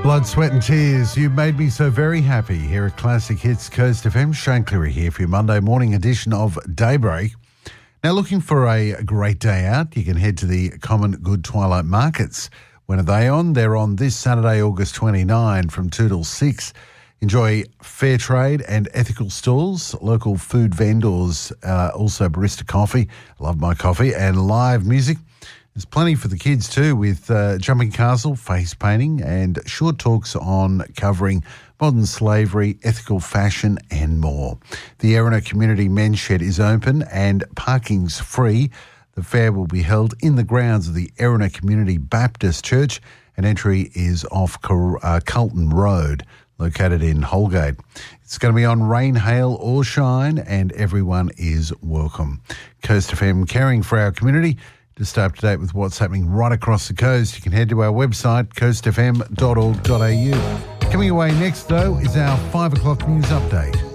Blood, Sweat and Tears, you made me so very happy. Here at Classic Hits Coast FM, Shane Cleary here for your Monday morning edition of Daybreak. Now, looking for a great day out, you can head to the Common Good Twilight Markets. When are they on? They're on this Saturday, August 29 from 2 till 6. Enjoy fair trade and ethical stalls, local food vendors, also barista coffee, love my coffee, and live music. There's plenty for the kids too, with jumping castle, face painting, and short talks on covering modern slavery, ethical fashion, and more. The Erina Community Men's Shed is open and parking's free. The fair will be held in the grounds of the Erina Community Baptist Church, and entry is off Carlton Road, located in Holgate. It's going to be on rain, hail or shine, and everyone is welcome. Coast FM, caring for our community. To stay up to date with what's happening right across the coast, you can head to our website, coastfm.org.au. Coming away next, though, is our 5 o'clock news update.